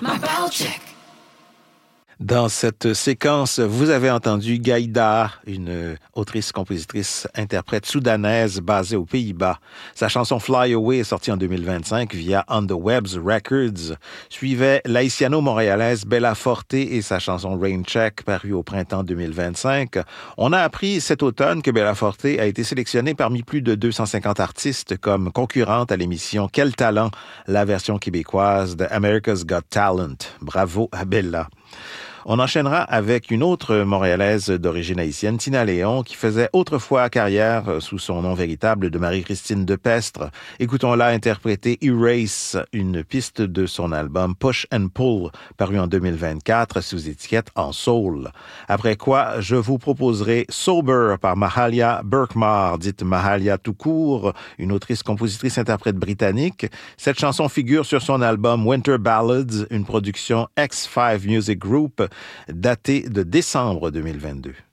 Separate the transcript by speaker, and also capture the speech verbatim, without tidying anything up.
Speaker 1: Dans cette séquence, vous avez entendu Gaïda, une autrice-compositrice interprète soudanaise basée aux Pays-Bas. Sa chanson Fly Away est sortie en deux mille vingt-cinq via On the Webs Records. Suivait l'haïtiano-montréalaise Bella Forte et sa chanson Rain Check, parue au printemps deux mille vingt-cinq. On a appris cet automne que Bella Forte a été sélectionnée parmi plus de deux cent cinquante artistes comme concurrente à l'émission Quel talent, la version québécoise de America's Got Talent. Bravo à Bella. On enchaînera avec une autre Montréalaise d'origine haïtienne, Tina Léon, qui faisait autrefois carrière sous son nom véritable de Marie-Christine Depestre. Écoutons-la interpréter Erase, une piste de son album Push and Pull, paru en deux mille vingt-quatre sous étiquette En Soul. Après quoi, je vous proposerai Sober par Mahalia Birkmar, dite Mahalia tout court, une autrice-compositrice-interprète britannique. Cette chanson figure sur son album Winter Ballads, une production X cinq Music Group, daté de décembre deux mille vingt-deux.